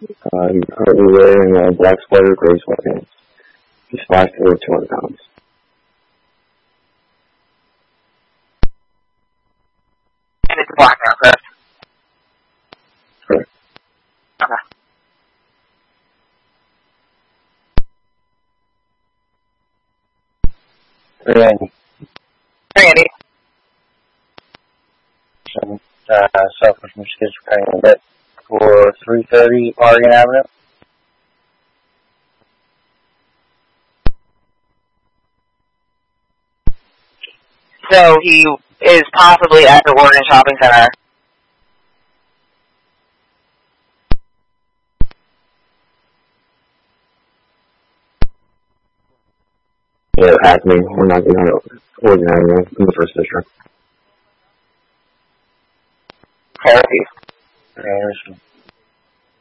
He's currently wearing black sweater, gray sweatpants. He's 5'4", 200 pounds. And it's black now, correct? Correct. Okay. Randy. Randy. Some suffers from schizophrenia. For 330 Oregon Avenue. So he is possibly at the Oregon Shopping Center. Yeah, Acme. We're not going to Oregon Avenue in the first district. Therapy. Anderson.